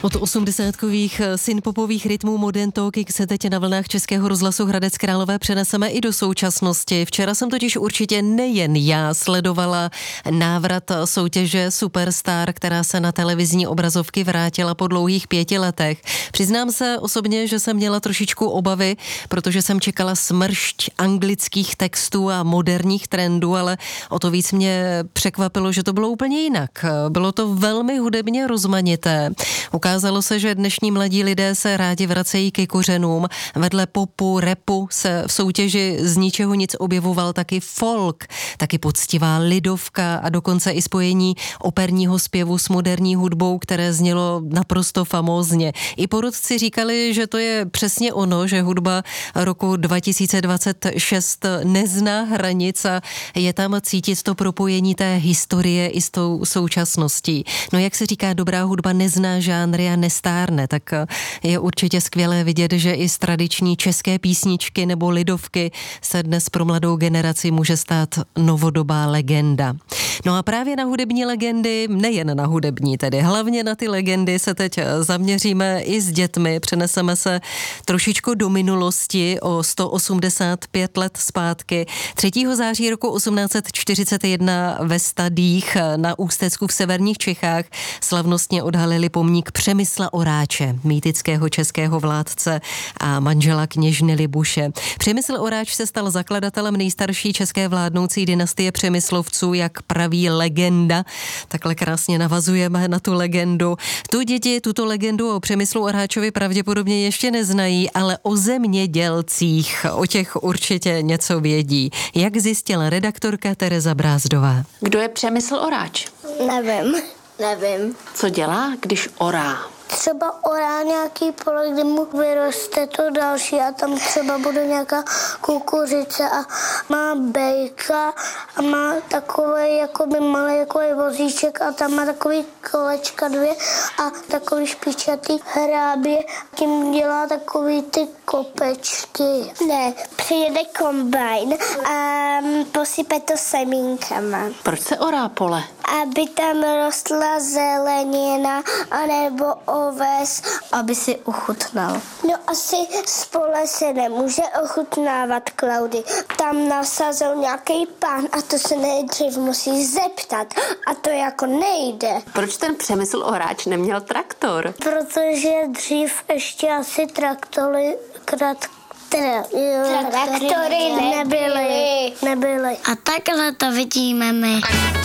Od 80kových synpopových rytmů Modern Talking se teď na vlnách Českého rozhlasu Hradec Králové přeneseme i do současnosti. Včera jsem totiž určitě nejen já sledovala návrat soutěže Superstar, která se na televizní obrazovky vrátila po dlouhých 5 letech. Přiznám se osobně, že jsem měla trošičku obavy, protože jsem čekala smršť anglických textů a moderních trendů, ale o to víc mě překvapilo, že to bylo úplně jinak. Bylo to velmi hudebně rozmanité. Ukázalo se, že dnešní mladí lidé se rádi vracejí ke kořenům. Vedle popu, rapu se v soutěži z ničeho nic objevoval taky folk, taky poctivá lidovka a dokonce i spojení operního zpěvu s moderní hudbou, které znělo naprosto famózně. I porudci říkali, že to je přesně ono, že hudba roku 2026 nezná hranic a je tam cítit to propojení té historie i s tou současností. No jak se říká, dobrá hudba nezná žánry a nestárne, tak je určitě skvělé vidět, že i z tradiční české písničky nebo lidovky se dnes pro mladou generaci může stát novodobá legenda. No a právě na hudební legendy, nejen na hudební tedy, hlavně na ty legendy se teď zaměříme i s dětmi, přeneseme se trošičku do minulosti o 185 let zpátky. 3. září roku 1841 ve Stadích na Ústecku v severních Čechách slavnostně odhalili pomník Přemysla Oráče, mýtického českého vládce a manžela kněžny Libuše. Přemysl Oráč se stal zakladatelem nejstarší české vládnoucí dynastie Přemyslovců, jak praví legenda. Takhle krásně navazujeme na tu legendu. Tu děti tuto legendu o Přemyslu Oráčovi pravděpodobně ještě neznají, ale o zemědělcích, o těch určitě něco vědí. Jak zjistila redaktorka Tereza Brázdová. Kdo je Přemysl Oráč? Nevím. Co dělá, když orá? Třeba orá nějaký pole, kdy mu vyroste to další a tam třeba bude nějaká kukuřice a má bejka a má takový jakoby malý jakoby vozíček a tam má takový kolečka 2 a takový špičatý hrábě. Tím dělá takový ty kopečky. Ne, přijede kombajn a posype to semínkama. Proč se orá pole? Aby tam rostla zelenina anebo oves, aby si uchutnal. No asi z pole se nemůže ochutnávat, Klaudy. Tam nasazel nějaký pán a to se nejdřív musí zeptat. A to jako nejde. Proč ten Přemysl Oráč neměl traktor? Protože dřív ještě asi traktory nebyly. A takhle to vidíme my.